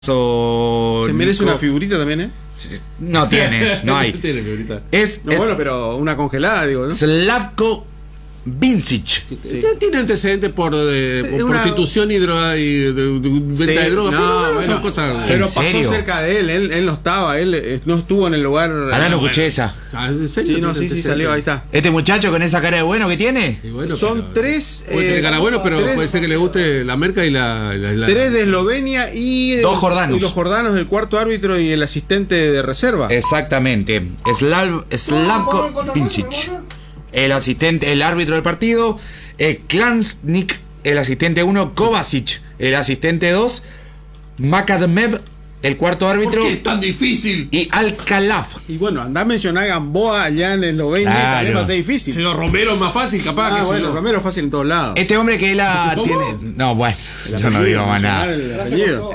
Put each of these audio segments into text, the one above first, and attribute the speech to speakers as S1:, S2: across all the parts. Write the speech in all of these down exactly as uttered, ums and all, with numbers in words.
S1: So,
S2: Se merece
S1: Nico,
S2: una figurita también, ¿eh?
S1: No tiene, no hay.
S3: No tiene figurita.
S1: Es,
S2: No,
S1: es
S2: bueno, pero una congelada, digo, ¿no?
S1: Slavko Vincic.
S3: Sí. Tiene antecedentes por eh,
S2: Es una-
S3: prostitución y droga y de, de- de venta
S2: Sí,
S3: de drogas.
S2: no,
S3: pero bueno,
S2: bueno,
S3: son cosas.
S2: Pero
S1: ¿En
S2: pasó
S1: serio?
S2: cerca de él, él, él no estaba, él eh, no estuvo en el lugar.
S1: Ahora no escuché esa.
S3: Ah, ¿en serio?
S2: Sí, no,
S3: ¿Tiene
S2: sí, sí,
S3: antecedentes?
S2: salió, ahí está.
S1: Este muchacho con esa cara de bueno que tiene.
S3: Y bueno,
S2: Son
S3: pero-
S2: tres.
S3: Puede tener
S2: eh,
S3: cara bueno, pero
S2: tres-
S3: puede ser que le guste la merca y la. la- la-
S2: Tres de Eslovenia y,
S1: Dos jordanos.
S2: y los jordanos del cuarto árbitro y el asistente de reserva.
S1: Exactamente. Slav, Slavko Vincic. El asistente, el árbitro del partido. Eh, Klansnik, el asistente uno. Kovacic, el asistente dos. Makadmev, el cuarto árbitro.
S3: ¿Por qué es tan difícil?
S1: Y Alcalaf.
S2: Y bueno, andá a mencionar a Gamboa allá en Eslovenia,
S1: Claro.
S2: también va a ser difícil.
S3: Señor Romero es más fácil, capaz
S2: Ah,
S3: que
S2: bueno,
S3: señor-
S2: Romero es fácil en todos lados.
S1: Este hombre que él la
S3: ¿Cómo?
S1: tiene. No, bueno,
S2: El
S1: yo no
S2: apellido,
S1: digo más nada.
S2: mencionar el apellido.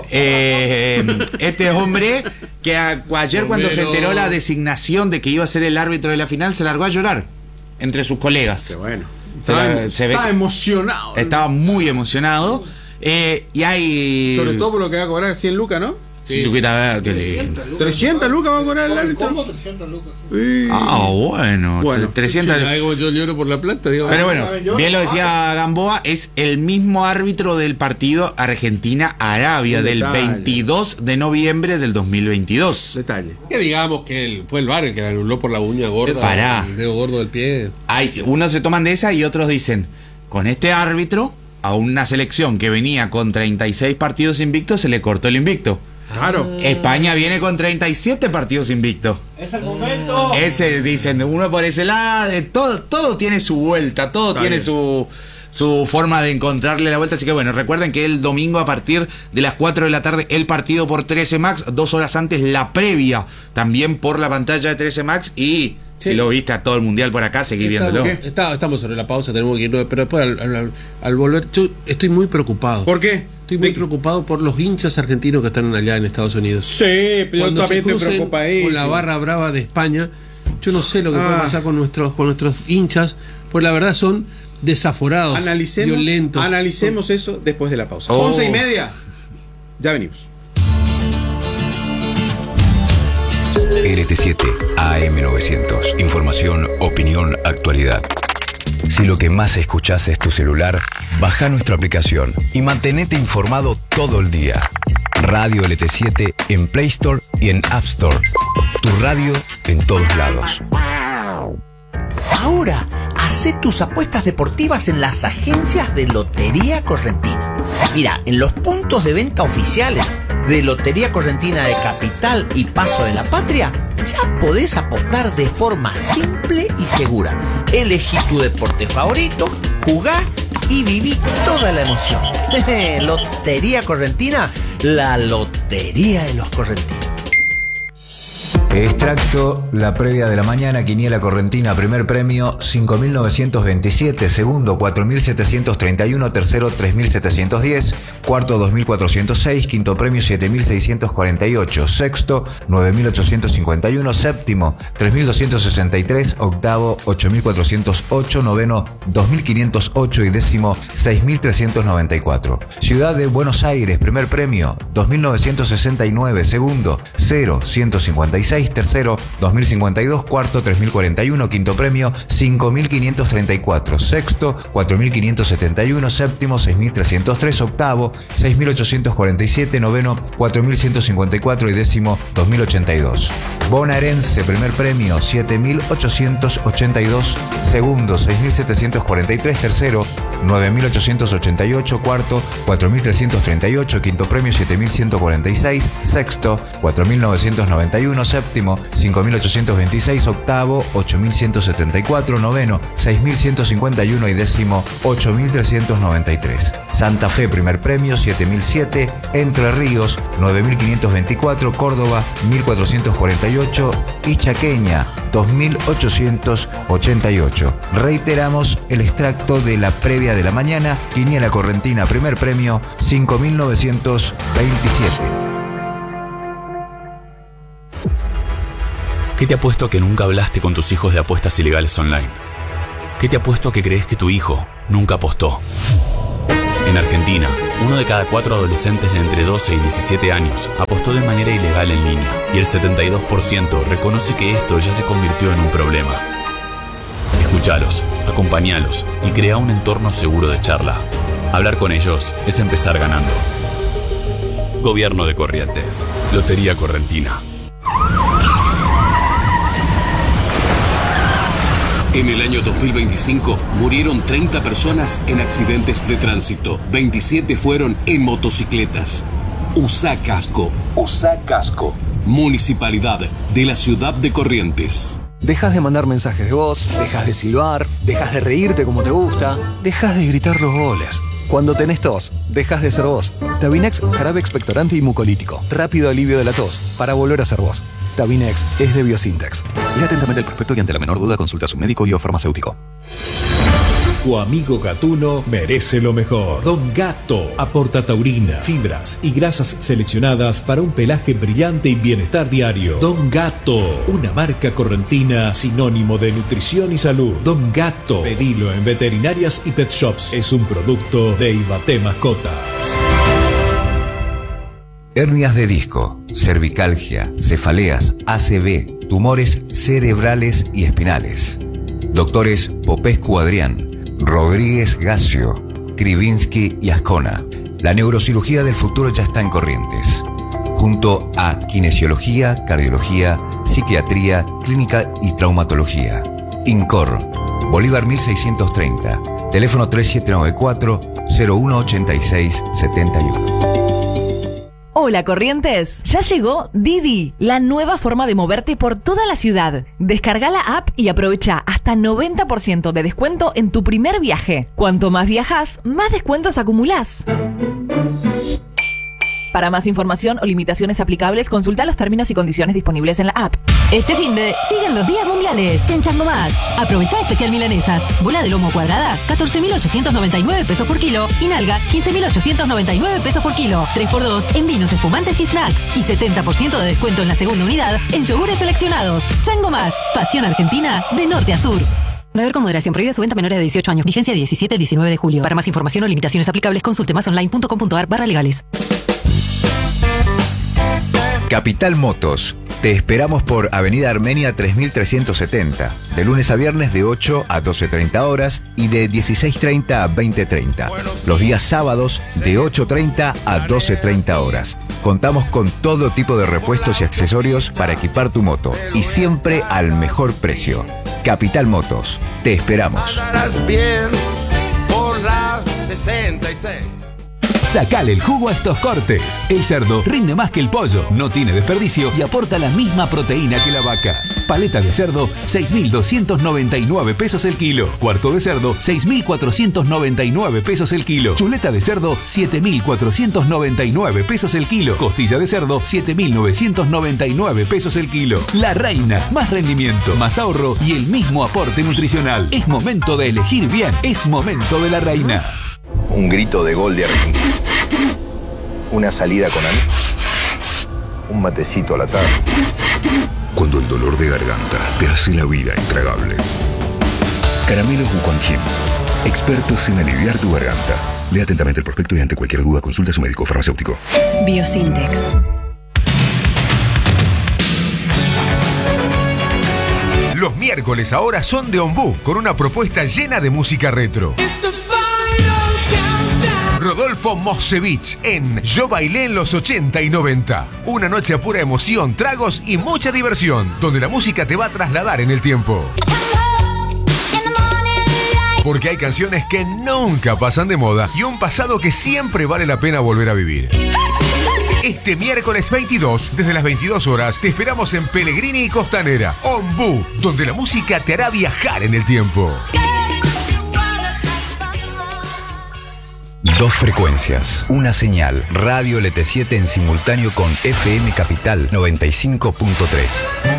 S1: Eh, este hombre que a- ayer cuando se
S3: Romero.
S1: enteró la designación de que iba a ser el árbitro de la final se largó a llorar entre sus colegas.
S2: Qué bueno.
S1: Se
S2: Estaba,
S1: la- se ve
S2: estaba
S1: que-
S2: emocionado.
S1: Estaba muy emocionado. Eh, y hay.
S2: Sobre todo por lo que va a cobrar cien lucas, ¿no?
S3: Sí.
S1: Luquita, vea, qué lindo.
S2: trescientas lucas va a cobrar el árbitro.
S4: ¿Cómo? trescientas lucas.
S2: Sí.
S1: Ah, bueno.
S2: Bueno,
S1: trescientas.
S3: Sí, algo yo lloro por la plata, digo.
S1: Pero bueno, bien lo decía Gamboa, es el mismo árbitro del partido Argentina-Arabia
S2: Un
S1: del
S2: detalle.
S1: veintidós de noviembre del dos mil veintidós.
S2: Detalle.
S3: Que digamos que él fue el bar el que la anuló por la uña gorda.
S1: Pará.
S3: El dedo gordo del pie.
S1: Hay, unos se toman de esa y otros dicen, con este árbitro, a una selección que venía con treinta y seis partidos invictos se le cortó el invicto.
S2: Claro.
S1: España viene con treinta y siete partidos invictos.
S4: Es el momento.
S1: Ese, dicen, uno por ese lado, de todo, todo tiene su vuelta, todo
S2: Está
S1: tiene
S2: bien.
S1: su, su forma de encontrarle la vuelta. Así que bueno, recuerden que el domingo a partir de las cuatro de la tarde, el partido por trece Max, dos horas antes la previa, también por la pantalla de trece Max. Y
S2: Sí.
S1: si lo viste a todo el mundial por acá, seguí viéndolo.
S3: Estamos, está- estamos sobre la pausa, tenemos que irnos. Pero después, al, al- al volver, yo estoy muy preocupado.
S2: ¿Por qué?
S3: Estoy muy preocupado por los hinchas argentinos que están allá en Estados Unidos.
S2: Sí, pero yo
S3: Cuando se
S2: también estoy
S3: crucen
S2: preocupadísimo.
S3: con la barra brava de España, yo no sé lo que puede
S2: Ah.
S3: pasar con nuestros, con nuestros hinchas, pues la verdad son desaforados,
S2: Analicemos,
S3: violentos.
S2: analicemos eso después de la pausa.
S1: Oh.
S2: Once y media. Ya venimos.
S5: L T siete A M novecientos. Información, opinión, actualidad. Si lo que más escuchás es tu celular, baja nuestra aplicación y mantenete informado todo el día. Radio L T siete en Play Store y en App Store. Tu radio en todos lados.
S6: Ahora, hacé tus apuestas deportivas en las agencias de Lotería Correntina. Mira, en los puntos de venta oficiales de Lotería Correntina de Capital y Paso de la Patria, ya podés apostar de forma simple y segura. Elegí tu deporte favorito, jugá y viví toda la emoción. Lotería Correntina, la lotería de los correntinos.
S5: Extracto, la previa de la mañana, quiniela correntina, primer premio cinco mil novecientos veintisiete, segundo cuatro mil setecientos treinta y uno, tercero tres mil setecientos diez, cuarto dos mil cuatrocientos seis, quinto premio siete mil seiscientos cuarenta y ocho, sexto nueve mil ochocientos cincuenta y uno, séptimo tres mil doscientos sesenta y tres, octavo ocho mil cuatrocientos ocho, noveno dos mil quinientos ocho y décimo seis mil trescientos noventa y cuatro. Ciudad de Buenos Aires, primer premio dos mil novecientos sesenta y nueve, segundo cero ciento cincuenta y seis, tercero dos mil cincuenta y dos, cuarto tres mil cuarenta y uno, quinto premio cinco mil quinientos treinta y cuatro, sexto cuatro mil quinientos setenta y uno, séptimo seis mil trescientos tres, octavo seis mil ochocientos cuarenta y siete, noveno cuatro mil ciento cincuenta y cuatro y décimo dos mil ochenta y dos. Bonaerense, primer premio siete mil ochocientos ochenta y dos, segundo seis mil setecientos cuarenta y tres, tercero nueve mil ochocientos ochenta y ocho, cuarto cuatro mil trescientos treinta y ocho, quinto premio siete mil ciento cuarenta y seis, sexto cuatro mil novecientos noventa y uno, séptimo cinco mil ochocientos veintiséis, octavo ocho mil ciento setenta y cuatro, noveno seis mil ciento cincuenta y uno y décimo ocho mil trescientos noventa y tres. Santa Fe, primer premio siete mil siete, Entre Ríos nueve mil quinientos veinticuatro, Córdoba mil cuatrocientos cuarenta y ocho y Chaqueña dos mil ochocientos ochenta y ocho. Reiteramos el extracto de la previa de la mañana, quiniela correntina, primer premio cinco mil novecientos veintisiete.
S7: ¿Qué te apuesto a que nunca hablaste con tus hijos de apuestas ilegales online? ¿Qué te apuesto a que crees que tu hijo nunca apostó? En Argentina, uno de cada cuatro adolescentes de entre doce y diecisiete años apostó de manera ilegal en línea y el setenta y dos por ciento reconoce que esto ya se convirtió en un problema. Escuchalos, acompañalos y crea un entorno seguro de charla. Hablar con ellos es empezar ganando. Gobierno de Corrientes. Lotería Correntina.
S4: En el año dos mil veinticinco murieron treinta personas en accidentes de tránsito. veintisiete fueron en motocicletas. Usa casco. Usa casco. Municipalidad de la ciudad de Corrientes.
S8: Dejas de mandar mensajes de voz, dejas de silbar, dejas de reírte como te gusta, dejas de gritar los goles. Cuando tenés tos, dejas de ser vos. Tabinex, jarabe expectorante y mucolítico. Rápido alivio de la tos, para volver a ser vos. Tabinex es de Biosintex. Lea atentamente el prospecto y ante la menor duda consulta a su médico y o farmacéutico.
S9: Tu amigo gatuno merece lo mejor. Don Gato aporta taurina, fibras y grasas seleccionadas para un pelaje brillante y bienestar diario. Don Gato, una marca correntina sinónimo de nutrición y salud. Don Gato, pedilo en veterinarias y pet shops. Es un producto de Ibaté Mascotas.
S5: Hernias de disco, cervicalgia, cefaleas, A C V, tumores cerebrales y espinales. Doctores Popescu Adrián, Rodríguez Gacio, Krivinsky y Ascona. La neurocirugía del futuro ya está en Corrientes. Junto a kinesiología, cardiología, psiquiatría, clínica y traumatología. INCOR, Bolívar mil seiscientos treinta, teléfono tres siete nueve cuatro, cero uno ocho seis siete uno.
S10: Hola Corrientes, ya llegó Didi, la nueva forma de moverte por toda la ciudad. Descarga la app y aprovecha hasta noventa por ciento de descuento en tu primer viaje. Cuanto más viajas, más descuentos acumulás. Para más información o limitaciones aplicables, consulta los términos y condiciones disponibles en la app.
S11: Este finde siguen los días mundiales en Chango Más. Aprovecha especial milanesas. Bola de lomo cuadrada, catorce mil ochocientos noventa y nueve pesos por kilo. Y nalga, quince mil ochocientos noventa y nueve pesos por kilo. tres por dos en vinos, espumantes y snacks. Y setenta por ciento de descuento en la segunda unidad en yogures seleccionados. Chango Más. Pasión argentina de norte a sur. Beber con moderación. Prohibida su venta a menores de dieciocho años. Vigencia diecisiete a diecinueve de julio. Para más información o limitaciones aplicables, consulte masonline punto com punto ar barra legales.
S5: Capital Motos. Te esperamos por Avenida Armenia tres mil trescientos setenta, de lunes a viernes de ocho a doce treinta horas y de dieciséis treinta a veinte treinta. Los días sábados de ocho treinta a doce treinta horas. Contamos con todo tipo de repuestos y accesorios para equipar tu moto y siempre al mejor precio. Capital Motos. Te esperamos.
S12: Bien por la sesenta y seis.
S13: Sacale el jugo a estos cortes. El cerdo rinde más que el pollo, no tiene desperdicio y aporta la misma proteína que la vaca. Paleta de cerdo, seis mil doscientos noventa y nueve pesos el kilo. Cuarto de cerdo, seis mil cuatrocientos noventa y nueve pesos el kilo. Chuleta de cerdo, siete mil cuatrocientos noventa y nueve pesos el kilo. Costilla de cerdo, siete mil novecientos noventa y nueve pesos el kilo. La Reina, más rendimiento, más ahorro y el mismo aporte nutricional. Es momento de elegir bien, es momento de La Reina.
S14: Un grito de gol de Argentina. Una salida con amigos. Un matecito a la tarde.
S15: Cuando el dolor de garganta te hace la vida intragable. Caramelos Wuquanjin. Expertos en aliviar tu garganta. Lea atentamente el prospecto y ante cualquier duda consulte a su médico farmacéutico.
S11: Biosintex.
S16: Los miércoles ahora son de Ombú, con una propuesta llena de música retro. Rodolfo Mosevich en Yo Bailé en los ochenta y noventa. Una noche a pura emoción, tragos y mucha diversión, donde la música te va a trasladar en el tiempo. Porque hay canciones que nunca pasan de moda y un pasado que siempre vale la pena volver a vivir. Este miércoles veintidós, desde las veintidós horas, te esperamos en Pellegrini y Costanera, Ombú, donde la música te hará viajar en el tiempo.
S5: Dos frecuencias, una señal, Radio L T siete en simultáneo con F M Capital noventa y cinco punto tres.